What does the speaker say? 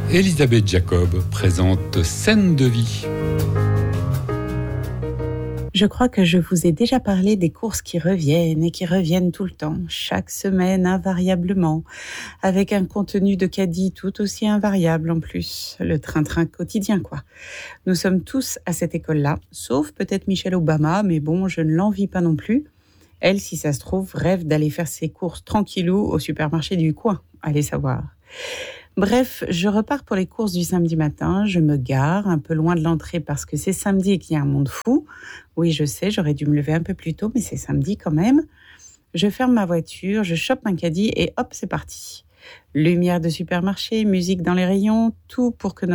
Elisabeth Jacob présente Scène de vie. Je crois que je vous ai déjà parlé des courses qui reviennent et qui reviennent tout le temps, chaque semaine invariablement, avec un contenu de caddie tout aussi invariable en plus, le train-train quotidien quoi. Nous sommes tous à cette école-là, sauf peut-être Michelle Obama, mais bon, je ne l'envie pas non plus. Elle, si ça se trouve, rêve d'aller faire ses courses tranquillou au supermarché du coin, allez savoir. Bref, je repars pour les courses du samedi matin, je me gare un peu loin de l'entrée parce que c'est samedi et qu'il y a un monde fou. Oui, je sais, j'aurais dû me lever un peu plus tôt, mais c'est samedi quand même. Je ferme ma voiture, je chope un caddie et hop, c'est parti. Lumière de supermarché, musique dans les rayons, tout pour que